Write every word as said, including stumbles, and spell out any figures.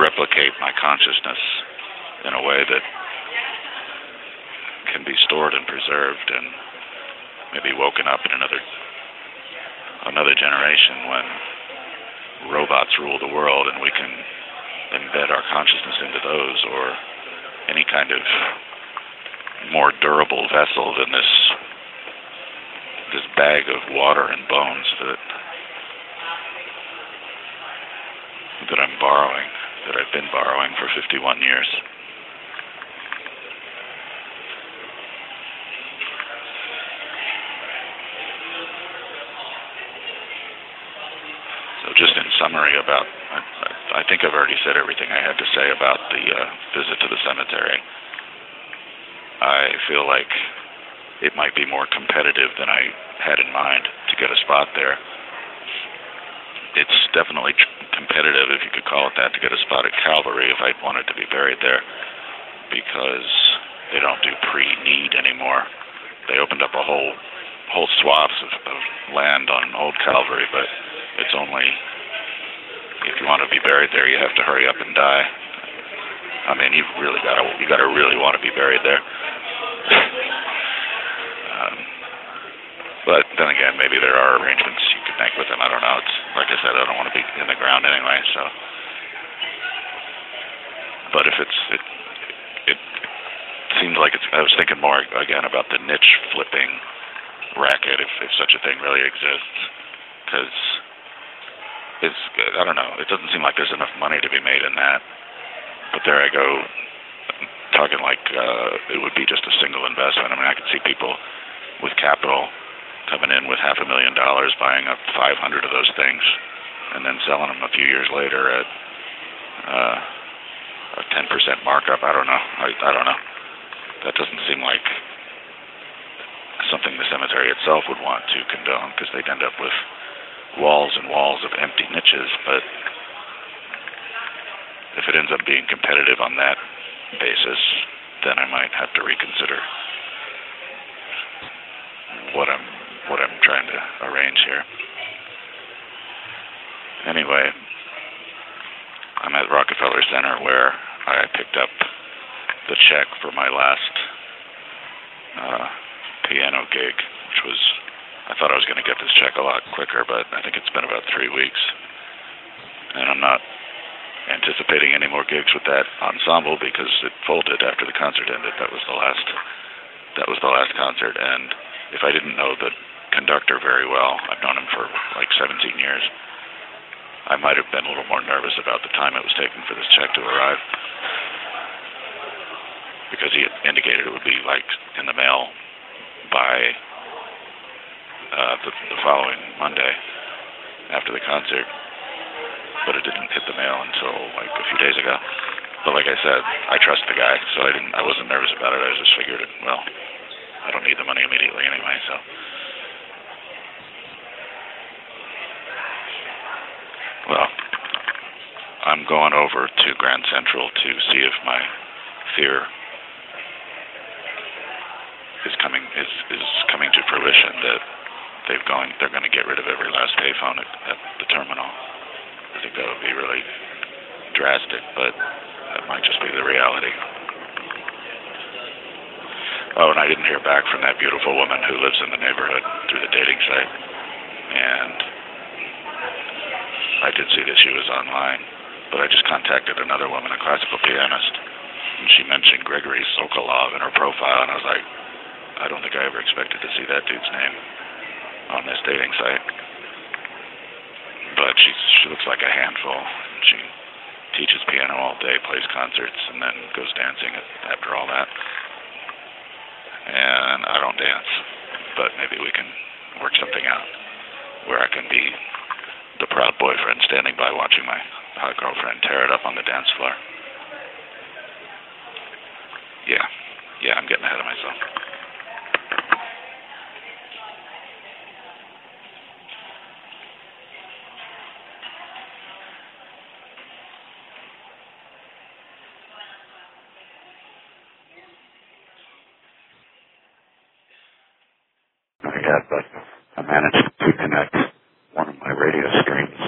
replicate my consciousness in a way that can be stored and preserved and maybe woken up in another another generation when robots rule the world and we can embed our consciousness into those, or any kind of more durable vessel than this this bag of water and bones that that I'm borrowing, that I've been borrowing for fifty-one years. So just in summary about, I, I think I've already said everything I had to say about the uh, visit to the cemetery. I feel like it might be more competitive than I had in mind to get a spot there. It's definitely competitive, if you could call it that, to get a spot at Calvary if I wanted to be buried there, because they don't do pre-need anymore. They opened up a whole whole swaths of, of land on Old Calvary, but it's only, if you want to be buried there, you have to hurry up and die. I mean, you've really got to, you got to really want to be buried there. um, but then again, maybe there are arrangements you could make with them. I don't know. It's like I said, I don't want to be in the ground anyway. So, but if it's, it, it, it seems like it's. I was thinking more again about the niche flipping racket, if, if such a thing really exists, because it's, I don't know, it doesn't seem like there's enough money to be made in that. But there I go, talking like uh, it would be just a single investment. I mean, I could see people with capital coming in with half a million dollars, buying up five hundred of those things, and then selling them a few years later at uh, a ten percent markup. I don't know. I, I don't know. That doesn't seem like something the cemetery itself would want to condone, because they'd end up with walls and walls of empty niches. But if it ends up being competitive on that basis, then I might have to reconsider what I'm what I'm trying to arrange here. Anyway, I'm at Rockefeller Center, where I picked up the check for my last uh, piano gig, which was, I thought I was going to get this check a lot quicker, but I think it's been about three weeks. And I'm not anticipating any more gigs with that ensemble because it folded after the concert ended. That was the last, that was the last concert. And if I didn't know the conductor very well, I've known him for like seventeen years, I might have been a little more nervous about the time it was taking for this check to arrive, because he had indicated it would be like in the mail by uh, the, the following Monday after the concert, but it didn't hit the mail until like a few days ago. But like I said, I trust the guy, so I didn't. I wasn't nervous about it. I just figured, it, well, I don't need the money immediately anyway, so. Well, I'm going over to Grand Central to see if my fear is coming is is coming to fruition, that they've going they're going to get rid of every last payphone at, at the terminal. I think that would be really drastic, but that might just be the reality. Oh, and I didn't hear back from that beautiful woman who lives in the neighborhood through the dating site, and I did see that she was online, but I just contacted another woman, a classical pianist, and she mentioned Gregory Sokolov in her profile, and I was like, I don't think I ever expected to see that dude's name on this dating site. But she she looks like a handful. She teaches piano all day, plays concerts, and then goes dancing after all that. And I don't dance, but maybe we can work something out where I can be the proud boyfriend standing by watching my hot girlfriend tear it up on the dance floor. Yeah, yeah, I'm getting ahead of myself. Not yet, but I managed to connect one of my radio screens